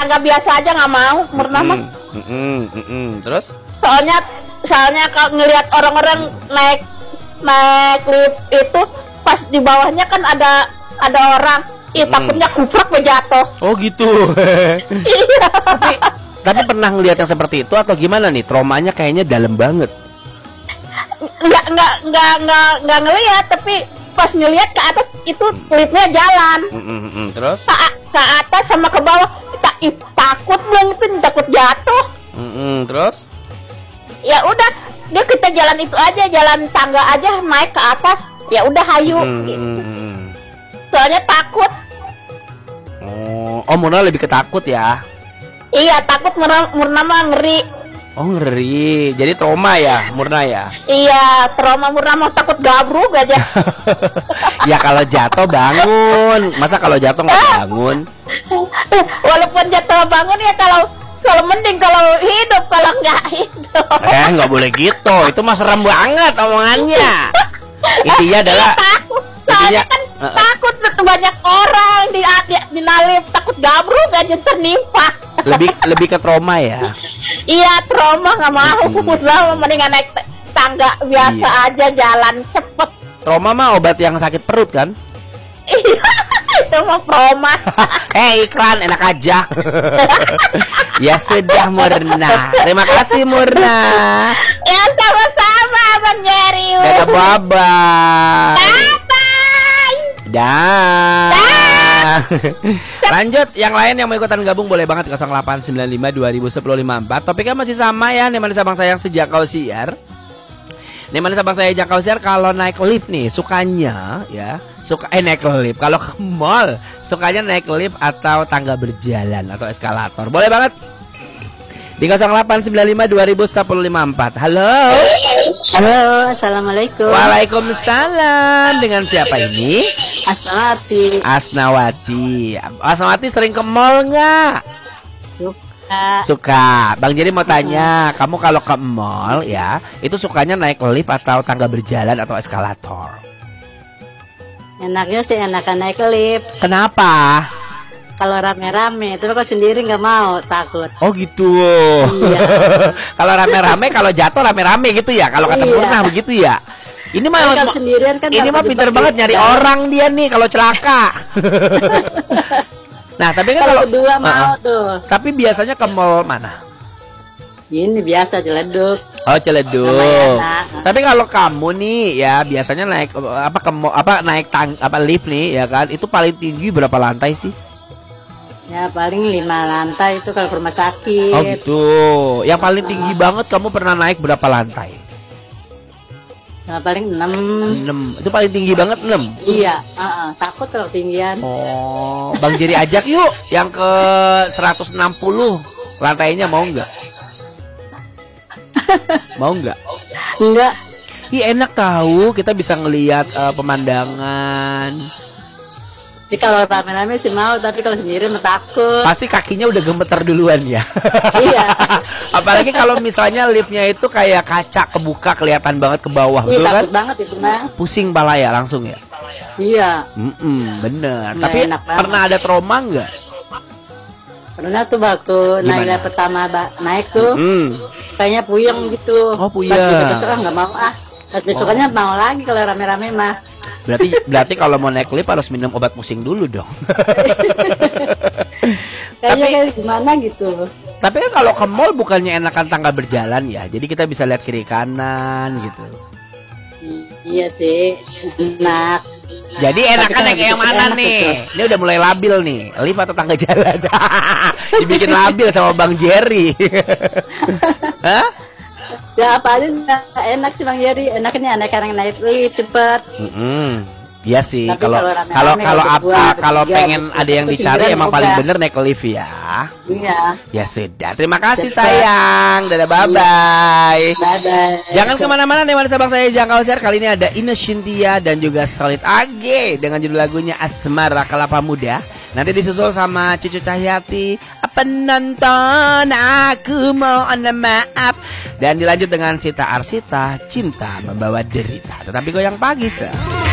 tangga biasa aja nggak mau Murna mah. Terus? Soalnya kalau ngelihat orang-orang naik lift itu pas di bawahnya kan ada orang, takutnya kuprak jatuh. Oh gitu. Iya. Tapi pernah ngelihat yang seperti itu atau gimana nih? Traumanya kayaknya dalam banget. Nggak ngelihat, tapi pas ngelihat ke atas itu liftnya jalan. Terus? Ke atas sama ke bawah, takut bilang itu, takut jatuh. Terus? Ya udah, kita jalan itu aja, jalan tangga aja, naik ke atas. Ya udah hayu. Gitu. Soalnya takut. Oh, Murna lebih ketakut ya? Iya, takut. Murna mah ngeri. Oh, ngeri. Jadi trauma ya Murna ya? Iya, trauma. Murna mah takut gabruk aja. Ya kalau jatuh bangun. Masa kalau jatuh nggak bangun? Walaupun jatuh bangun ya, kalau mending kalau hidup, kalau nggak hidup. Nggak boleh gitu. Itu mah serem banget omongannya. Intinya adalah soalnya kan takut banyak orang di lift, takut gabruk aja tertimpa. Lebih ke trauma ya. Iya, trauma, nggak mau. Mendingan naik tangga biasa aja, jalan cepet. Trauma mah obat yang sakit perut kan? Iya, itu mah trauma. Iklan enak aja. Ya sudah Murna. Terima kasih Murna. Ya sama-sama Bang Jerry. Dadah, bye-bye. Bye-bye. Dah. Lanjut, yang lain yang mau ikutan gabung boleh banget 0895 2010 54. Topiknya masih sama ya, nih manis abang sayang sejak kau siar. Nih manis abang saya sejak kau siar, kalau naik lift nih sukanya ya, naik lift. Kalau ke mall sukanya naik lift atau tangga berjalan atau eskalator. Boleh banget. Di 0895 2010 54. Halo. Halo, assalamualaikum. Waalaikumsalam. Dengan siapa ini? Asnawati. Asnawati sering ke mall nggak? Suka. Bang Jerry mau tanya, kamu kalau ke mall ya, itu sukanya naik lift atau tangga berjalan atau eskalator? Enaknya sih enakan naik lift. Kenapa? Kalau rame-rame, tapi kalau sendiri nggak mau, takut. Oh gitu. Iya. Kalau rame-rame, kalau jatuh rame-rame gitu ya. Kalau kata Murna begitu ya. Ini mah kalau sendirian kan. Ini mah pinter banget nyari orang dia nih kalau celaka. Nah, tapi kan kalau berdua mau tuh. Tapi biasanya ke mall mana? Ini biasa Ciledug. Oh, Ciledug. Tapi kalau kamu nih ya biasanya naik naik lift nih ya kan? Itu paling tinggi berapa lantai sih? Ya paling 5 lantai itu kalau ke rumah sakit. Oh gitu. Yang paling tinggi banget kamu pernah naik berapa lantai? Nah, paling 6. Itu paling tinggi banget 6. Iya, takut kalau tinggian. Oh, Bang Jerry ajak yuk yang ke 160 lantainya, mau nggak? Mau nggak? Enggak. Ih, enak tahu, kita bisa ngelihat pemandangan. Jadi kalau rame-rame sih mau, tapi kalau sendiri mah takut. Pasti kakinya udah gemeter duluan ya. Iya. Apalagi kalau misalnya liftnya itu kayak kaca kebuka, kelihatan banget ke bawah, betul kan? Takut banget itu mah. Pusing pala ya langsung ya. Iya. Bener. Nggak tapi pernah ada trauma nggak? Pernah tuh waktu naik pertama naik tuh, kayaknya puyeng gitu. Oh, puyeng. Pas besok nggak mau Pas besokannya mau lagi kalau rame-rame mah. Berarti kalau mau naik lift harus minum obat pusing dulu dong. Kayaknya gimana gitu. Tapi kan kalau ke mall bukannya enakan tangga berjalan ya. Jadi kita bisa lihat kiri kanan gitu. Iya sih, enak. Jadi enakan naik yang mana nih? Ini udah mulai labil nih, lift atau tangga jalan? Dibikin labil sama Bang Jerry. Hah? Ya apa aja enak sih Bang Jerry. Enaknya naik lift cepet. Iya sih. Kalau pengen ada yang dicari emang paling bener naik lift ya. Iya. Ya sudah. Terima kasih sayang. Dadah, bye bye. Jangan kemana-mana nih manis abang saya Jangkau Share. Kali ini ada Ine Cynthia dan juga Starlit AG dengan judul lagunya Asmara Kelapa Muda. Nanti disusul sama Cucu Cahyati, penonton aku mohon maaf. Dan dilanjut dengan Sita Arsita, Cinta Membawa Derita. Tetapi goyang pagi sih.